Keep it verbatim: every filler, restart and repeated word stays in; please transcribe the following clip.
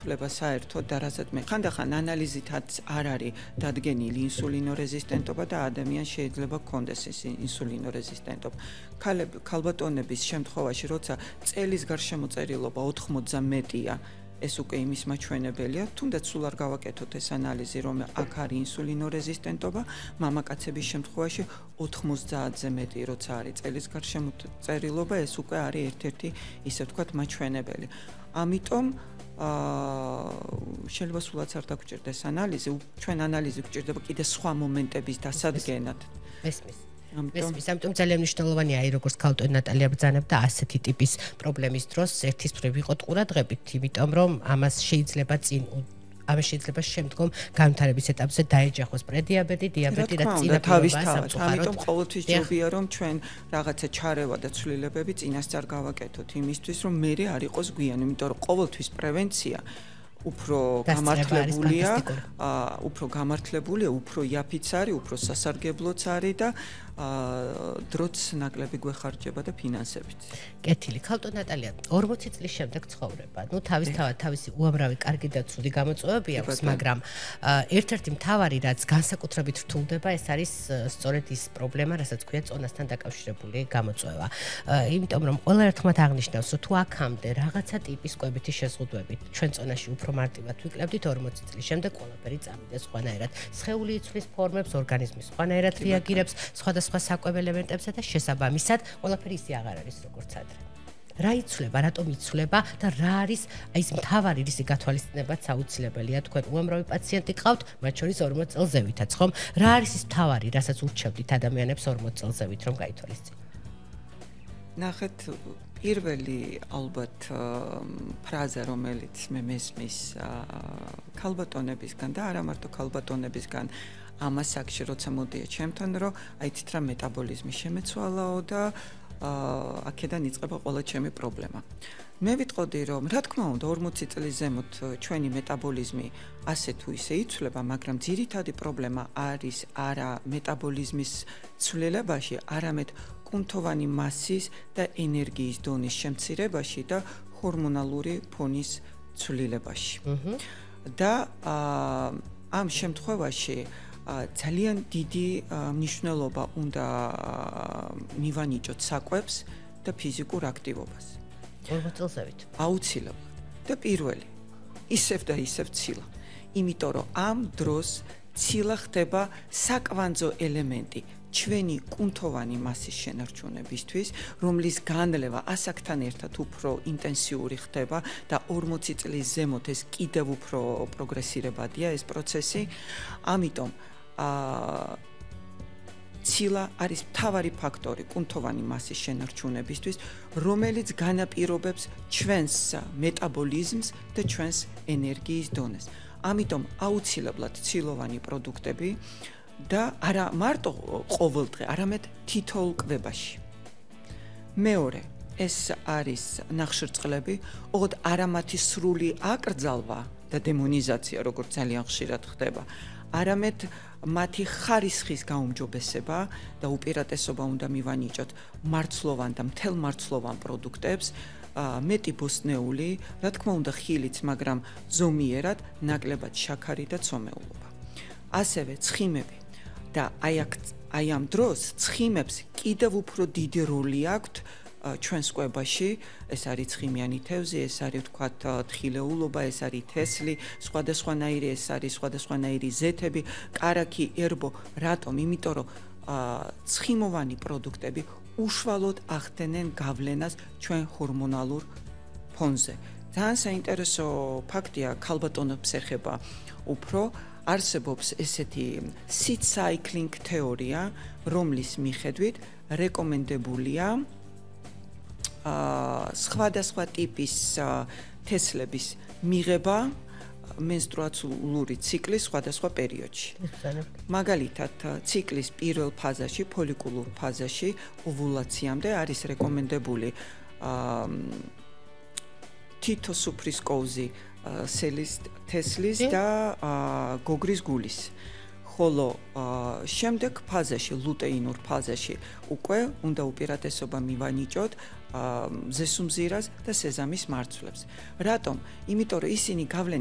ფლება საერთოდ და რასაც მე ხანდახან ანალიზითაც არ არის დადგენილი ინსულინორეზისტენტობა და ადამიანს შეიძლება ჰქონდეს ეს ინსულინორეზისტენტობა. ქალბატონების შემთხვევაში, როცა წელის გარშემო წერილობა ოთხმოცზე მეტია, ეს უკვე იმის მაჩვენებელია, თუნდაც სულ არ გავაკეთოთ ეს ანალიზი, რომ აქ არის ინსულინორეზისტენტობა, მამაკაცების შემთხვევაში ოთხმოცდაათზე მეტი, როცა არის წელის გარშემო წერილობა, ეს უკვე არის ერთ-ერთი ისე ვთქვათ მაჩვენებელი. ამიტომ აა შეიძლება სულაც არ დაგჭირდეს ანალიზი, ჩვენ ანალიზი გვჭირდება კიდე სხვა მომენტების დასადგენად. მესმის. მესმის, ამიტომ ძალიან მნიშვნელოვანია, აი როგორც ქალბატონი ნატალია ბრძანებდა ასეთი ტიპის პრობლემის დროს ერთის მხრივ ვიყოთ ყურადღებით, იმიტომ რომ ამას შეიძლება წინ ამას შეიძლება შემდგომ განვითარების ეტაპზე დაეჯახოს პრედიაბეტი, დიაბეტი და წინაპირობა სამწუხაროდ. ამიტომ ყოველთვის ჯობია რომ ჩვენ რაღაცა ჩარევა და ცვლილებები წინასწარ გავაკეთოთ იმისთვის, რომ მე არ იყოს გვიანი, იმიტომ რომ ყოველთვის პრევენცია უფრო გამართლებულია, უფრო გამართლებულია, უფრო იაფიც არის, უფრო სასარგებლოც არის და დროც ნაკლები გვეხარჯება და ფინანსებით. კეთილი, ქალბატონი ნატალია, ორმოცი წლის შემდეგ ცხოვრება. ნუ თავისთავად თავისი უამრავი კარგი და ცუდი გამოწვევები აქვს, მაგრამ ერთ-ერთი მთავარი რაც განსაკუთრებით რთულდება, ეს არის სწორედ ის პრობლემა, რასაც ქვია წონასთან დაკავშირებული გამოწვევა. იმიტომ რომ ყველა ერთხმად აღნიშნავს, რომ თუ აქამდე რაღაცა ტიპის კვებითი შეზღუდვებით ჩვენ წონაში უფრო მარტივად ვიკლებდით ორმოცი წლის შემდეგ ყველაფერი წამიდეს სხვანაირად. სხეული იცვლის ფორმებს, ორგანიზმი სხვანაირად რეაგირებს სხვადასხვა საკვებ ელემენტებსა და შესაბამისად ყველაფერი ისე აღარ არის როგორც ადრე. რა იცვლება, რატომ იცვლება და რა არის აი ეს მთავარი რისი გათვალისწინებაც აუცილებელია თქვენ უამრავი პაციენტი ყავთ, მათ შორის ორმოც წელზევითაც, ხომ? რა არის ის მთავარი, რასაც ურჩევდით ადამიანებს ორმოც წელზევით რომ გაითვალისწინოთ? ნახეთ, პირველი ალბათ ფრაზა, რომელიც მე მესმის ქალბატონებისგან და არა მარტო ქალბატონებისგან ამას აქში როცა მოდია ჩემთან, რომ აიცით რა მეტაბოლიზმი შემეცვალაო და აქედან იწყება ყველა ჩემი პრობლემა. მე ვიტყოდი, რომ რა თქმა უნდა ორმოცი წლის ზემოთ ჩვენი მეტაბოლიზმი ასე თუ ისე იცვლება, მაგრამ ძირითადი პრობლემა არის არა მეტაბოლიზმის ცვლილებაში, არამედ კუნთოვანი მასის და ენერგიის დონის შემცირებაში და ჰორმონალური ფონის ცვლილებაში. და ამ შემთხვევაში ძალიან დიდი მნიშვნელობა უნდა მივანიჭოთ საკვებს და ფიზიკურ აქტივობას. ორმოც წელზევით. აუცილებლად. და პირველი, ისევ და ისევ ცილა. იმიტომ რომ ამ დროს ცილა ხდება საკვანძო ელემენტი ჩვენი კუნთოვანი მასის შენარჩუნებისთვის, რომლის განლევა ასაკთან ერთად უფრო ინტენსიური ხდება და ორმოცი წლის ზემოთ ეს კიდევ უფრო პროგრესირებადია ეს პროცესი. ამიტომ აა ცილა არის მთავარი ფაქტორი კუნთოვანი მასის შენარჩუნებისთვის, რომელიც განაპირობებს ჩვენს მეტაბოლიზმს და ჩვენს ენერგიის დონეს. ამიტომ აუცილებლად ცილოვანი პროდუქტები და არა მარტო ყოველდღე, არამედ თითოეულ კვებაში. მეორე, ეს არის ნახშირწყლები, ოღონდ არა მათი სრული აკრძალვა და დემონიზაცია, როგორც ძალიან ხშირად ხდება, არამედ მათი ხარისხის გაუმჯობესება და უპირატესობა უნდა მივანიჭოთ მარცვლოვან და მთელმარცვლოვან პროდუქტებს, მეტი ბოსტნეული, რა თქმა უნდა ხილიც, მაგრამ ზომიერად ნაკლებად შაქარი და ცომეულობა. ასევე ცხიმები და აი აქ აი ამ დროს ცხიმებს კიდევ უფრო დიდი როლი აქვთ ჩვენს კვებაში, ეს არის ცხიმიანი თევზი, ეს არის ვთქვათ თხილეულობა, ეს არის თესლი, სხვადასხვანაირი ეს არის სხვადასხვანაირი ზეთები, კარაქი, ერბო, რატომ? იმიტომ რომ ცხიმოვანი პროდუქტები უშუალოდ ახდენენ გავლენას ჩვენ ჰორმონალურ ფონზე. ძალიან საინტერესო ფაქტია, ქალბატონებს ეხება უფრო არსებობს ესეთი seed cycling თეორია, რომლის მიხედვით რეკომენდებულია აა სხვადასხვა ტიპის თესლების მიღება მენსტრუაციული ციკლის სხვადასხვა პერიოდში. მაგალითად, ციკლის პირველ ფაზაში, ფოლიკულურ ფაზაში, ოვულაციამდე არის რეკომენდებული აა თითო სუფრის კოვზი სელის თესლის და გოგრის გულის. ხოლო შემდეგ ფაზაში, ლუტეინურ ფაზაში უკვე უნდა უპირატესობა მივანიჭოთ ზესუმზირას და სეზამის მარცვლებს. რატომ? იმიტომ რომ ისინი გავლენ